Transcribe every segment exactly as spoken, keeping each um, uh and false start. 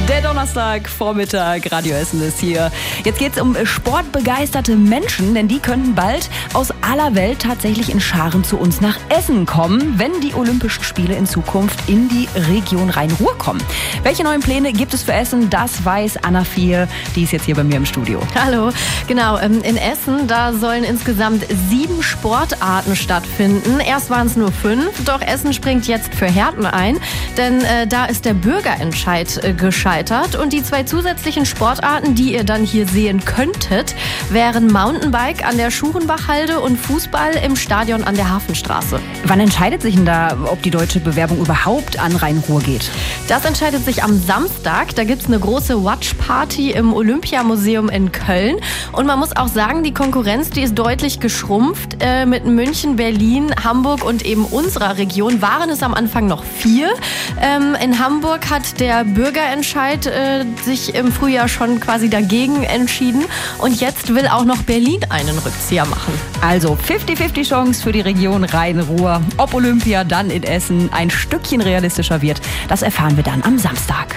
Der Donnerstag-Vormittag, Radio Essen ist hier. Jetzt geht es um sportbegeisterte Menschen, denn die könnten bald aus aller Welt tatsächlich in Scharen zu uns nach Essen kommen, wenn die Olympischen Spiele in Zukunft in die Region Rhein-Ruhr kommen. Welche neuen Pläne gibt es für Essen? Das weiß Anna Vier, die ist jetzt hier bei mir im Studio. Hallo, genau, in Essen, da sollen insgesamt sieben Sportarten stattfinden. Erst waren es nur fünf, doch Essen springt jetzt für Härten ein, denn äh, da ist der Bürgerentscheid äh, gescheitert. Und die zwei zusätzlichen Sportarten, die ihr dann hier sehen könntet, wären Mountainbike an der Schuchenbachhalde und Fußball im Stadion an der Hafenstraße. Wann entscheidet sich denn da, ob die deutsche Bewerbung überhaupt an Rhein-Ruhr geht? Das entscheidet sich am Samstag. Da gibt es eine große Watch-Party im Olympiamuseum in Köln. Und man muss auch sagen, die Konkurrenz, die ist deutlich geschrumpft. Äh, mit München, Berlin, Hamburg und eben unserer Region waren es am Anfang noch vier. Ähm, in Hamburg hat der Bürgerentscheid äh, sich im Frühjahr schon quasi dagegen entschieden. Und jetzt will auch noch Berlin einen Rückzieher machen. Also fünfzig fünfzig Chance für die Region Rhein-Ruhr. Ob Olympia dann in Essen ein Stückchen realistischer wird, das erfahren wir dann am Samstag.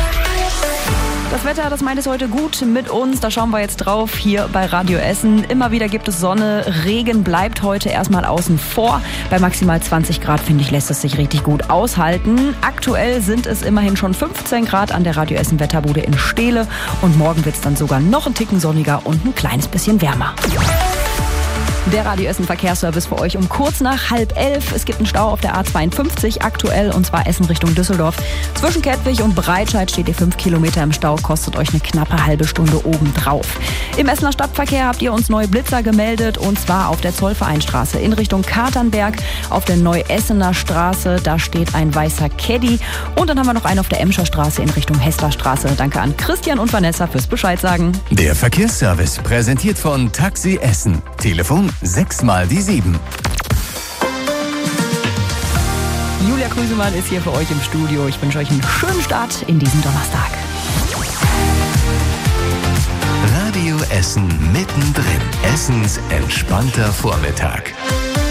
Das Wetter, das meint es heute gut mit uns. Da schauen wir jetzt drauf hier bei Radio Essen. Immer wieder gibt es Sonne. Regen bleibt heute erstmal außen vor. Bei maximal zwanzig Grad, finde ich, lässt es sich richtig gut aushalten. Aktuell sind es immerhin schon fünfzehn Grad an der Radio Essen Wetterbude in Steele. Und morgen wird es dann sogar noch ein Ticken sonniger und ein kleines bisschen wärmer. Der Radio Essen Verkehrsservice für euch um kurz nach halb elf. Es gibt einen Stau auf der A zweiundfünfzig aktuell, und zwar Essen Richtung Düsseldorf. Zwischen Kettwig und Breitscheid steht ihr fünf Kilometer im Stau, kostet euch eine knappe halbe Stunde obendrauf. Im Essener Stadtverkehr habt ihr uns neue Blitzer gemeldet, und zwar auf der Zollvereinstraße in Richtung Katernberg. Auf der Neu-Essener Straße, da steht ein weißer Caddy. Und dann haben wir noch einen auf der Emscher Straße in Richtung Hesslerstraße. Danke an Christian und Vanessa fürs Bescheid sagen. Der Verkehrsservice präsentiert von Taxi Essen. Telefon sechs mal die sieben. Julia Krüsemann ist hier für euch im Studio. Ich wünsche euch einen schönen Start in diesen Donnerstag. Radio Essen mittendrin. Essens entspannter Vormittag.